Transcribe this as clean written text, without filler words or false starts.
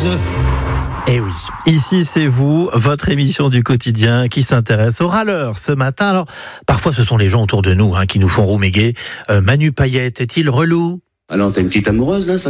Eh oui, ici c'est vous, votre émission du quotidien qui s'intéresse aux râleurs ce matin. Alors, parfois ce sont les gens autour de nous qui nous font rouméguer. Manu Payette est-il relou ? Alors, t'as une petite amoureuse là, ça